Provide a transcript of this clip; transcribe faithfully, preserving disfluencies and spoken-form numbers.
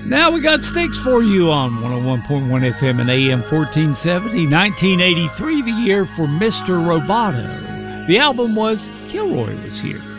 Now we got Styx for you on one oh one point one F M and A M fourteen seventy. nineteen eighty-three, the year for Mister Roboto. The album was Kilroy Was Here.